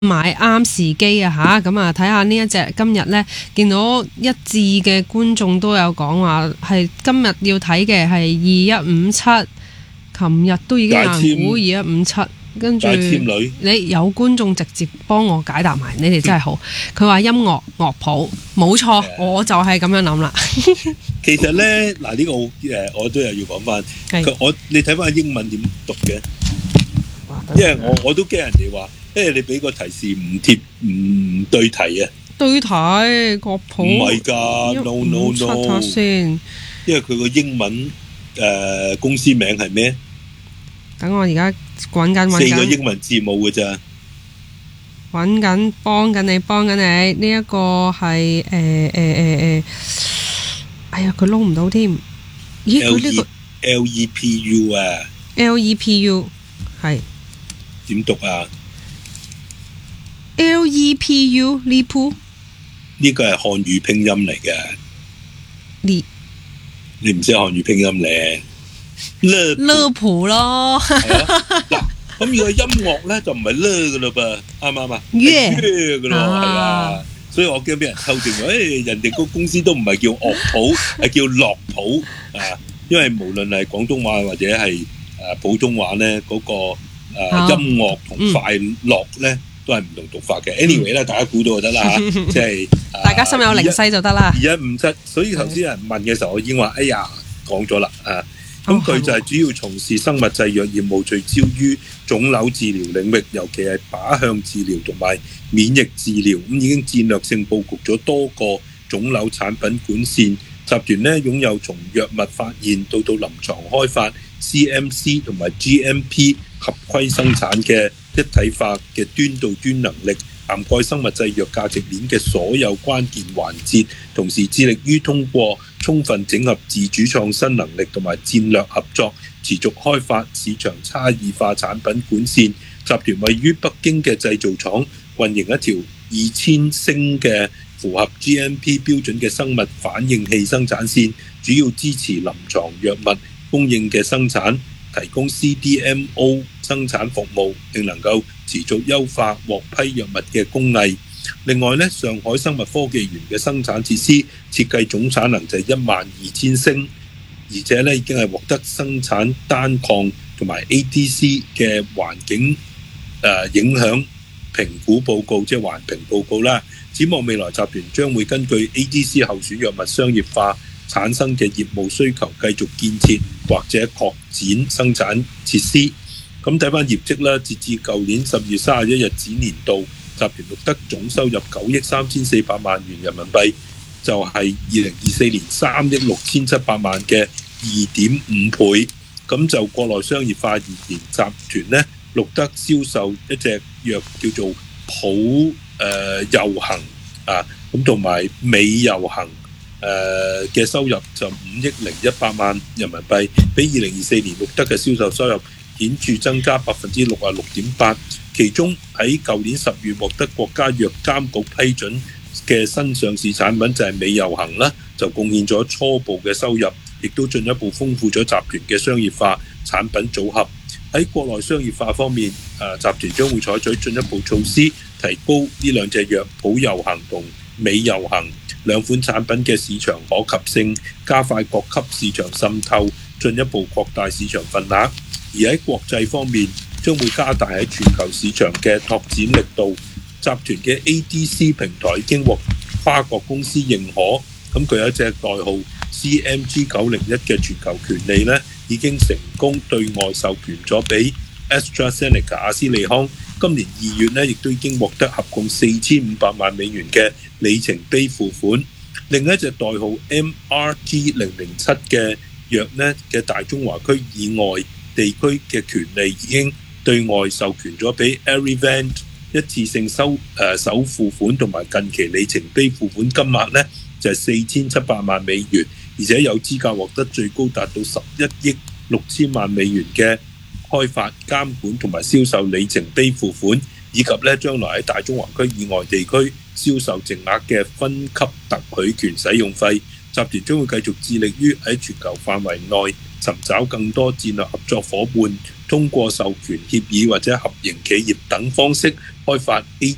買啱時機啊吓，咁啊睇下呢一隻今日呢，見到一致嘅觀眾都有講話係今日要睇嘅係2157，琴日都已經有人估2157，跟住你有觀眾直接幫我解答埋，你哋真係好。佢話音樂樂譜冇錯，我就係咁樣諗啦。 其實呢，嗱呢個我都又要講翻，你睇翻英文點讀嘅，因為我都驚人哋話。你俾個提示唔對題啊！ 對題樂譜唔係㗎 ，no， 先， 因為佢個英文公司名係咩？ 等我而家揾緊 4個英文字母㗎咋？ 揾緊，幫緊你。呢一個係哎呀，佢撈唔到添。咦，佢呢個 LEPU 啊 ？LEPU 係點讀啊 ？LEPU 呢個係漢語拼音嚟嘅，你唔識漢語拼音咧？ 樂譜咯， 嗱，咁如果音樂咧就唔係㗎嘞噃，啱唔啱啊？ 樂㗎咯，係啊，所以我驚俾人偷正咗。人哋個公司都唔係叫樂譜，係叫樂譜啊，因為無論係廣東話或者係普通話咧，嗰個音樂同快樂咧。都係唔同讀法嘅 ，anyway 咧，大家估到就得啦嚇，即係大家心有靈犀就得啦。 2157，所以頭先有人問嘅時候，我已經話：哎呀，講咗啦啊！咁佢就係主要從事生物製藥業務，聚焦於腫瘤治療領域，尤其係靶向治療同埋免疫治療。咁已經戰略性佈局咗多個腫瘤產品管線。集團咧擁有從藥物發現到臨床開發、CMC 同埋 GMP 合規生產嘅一體化嘅端到端能力，涵蓋生物製藥價值鏈嘅所有關鍵環節，同時致力於通過充分整合自主創新能力同埋戰略合作，持續開發市場差異化產品管線。集團位於北京嘅製造廠運營一條2000升嘅符合 GMP 標準嘅生物反應器生產線，主要支持臨床藥物供應嘅生產，提供 CDMO 生產服務，並能夠持續優化獲批藥物嘅工藝。另外咧，上海生物科技園嘅生產設施設計總產能就係12000升，而且咧已經係獲得生產單抗同埋 ADC 嘅環境影響評估報告，即係環評報告啦。展望未來，集團將會根據 ADC 候選藥物商業化產生嘅業務需求，繼續建設或者擴展生產設施。咁睇翻業績啦，截至舊年12月31日止年度，集團錄得總收入9億3400萬元人民幣，就係2024年3億6700萬嘅2.5倍。咁就國內商業化而言，集團呢錄得銷售一隻藥叫做普佑行啊，咁同埋美佑行嘅收入就5億0100萬人民幣，比2024年錄得嘅銷售收入顯著增加66.8%。其中喺舊年10月獲得國家藥監局批准嘅新上市產品就係美佑行啦，就貢獻咗初步嘅收入，亦都進一步豐富咗集團嘅商業化產品組合。喺國內商業化方面，集團將會採取進一步措施，提高呢兩隻藥普佑行同美佑行兩款產品嘅市場可及性，加快各級市場滲透，進一步擴大市場份額。而喺國際方面，將會加大喺全球市場嘅拓展力度。集團嘅 ADC 平台已經獲跨國公司認可，咁佢有一隻代號 CMG901 嘅全球權利呢，已經成功對外授權咗俾 AstraZeneca 阿斯利康。今年2月呢，亦都已經獲得合共4500萬美元嘅里程碑付款。另一隻代號 MRG007 嘅藥呢嘅大中華區以外地區嘅權利已經對外授權咗俾 Arivant， 一次性首付款同埋近期里程碑付款金額呢就係4700萬美元，而且有資格獲得最高達到11億6000萬美元嘅開發、監管同埋銷售里程碑付款，以及咧將來喺大中華區以外地區銷售淨額嘅分級特許權使用費。集團將會繼續致力於喺全球範圍內尋找更多戰略合作夥伴，通過授權協議或者合營企業等方式開發